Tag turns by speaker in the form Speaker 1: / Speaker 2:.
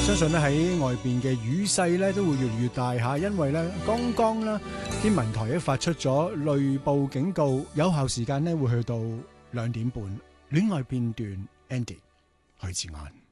Speaker 1: 相信咧喺外邊嘅雨勢咧都會越嚟越大嚇，因為咧剛剛啦天文台咧發出咗雷暴警告，有效時間咧會去到2點半。戀愛片段 Andy 許志安。